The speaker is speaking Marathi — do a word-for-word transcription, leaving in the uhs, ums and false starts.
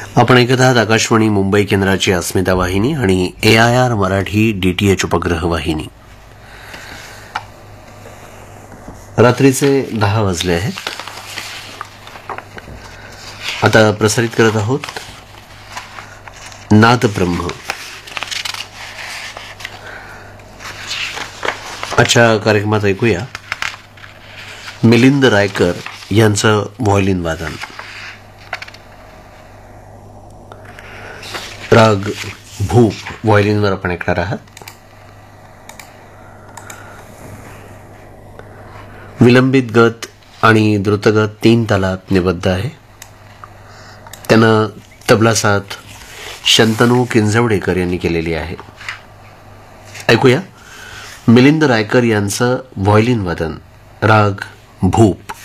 आपण ऐकत आहात आकाशवाणी मुंबई केंद्राची अस्मिता वाहिनी आणि ए आय आर मराठी डीटीएच उपग्रह वाहिनी. रात्रीचे दहा वाजले आहेत. आता प्रसारित करत आहोत नाद ब्रह्म. आजच्या कार्यक्रमात ऐकूया मिलिंद रायकर यांचं व्हायोलिन वादन. राग भूप व्हायोलिनवर आपण ऐकणार आहात. विलंबित गत आणि द्रुतगत तीन तालात निबद्ध आहे. त्यानं तबला साथ शंतनू किंजवडेकर यांनी केलेली आहे. ऐकूया मिलिंद रायकर यांचं व्हायोलिन वादन. राग भूप.